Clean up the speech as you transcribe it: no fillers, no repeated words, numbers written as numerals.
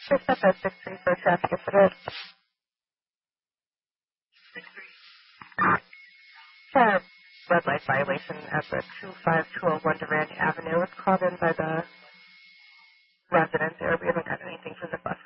First up at 6-3 for traffic incident. Uh, red light violation at the 25201 Durant Avenue. It's called in by the residents there. We haven't got anything from the bus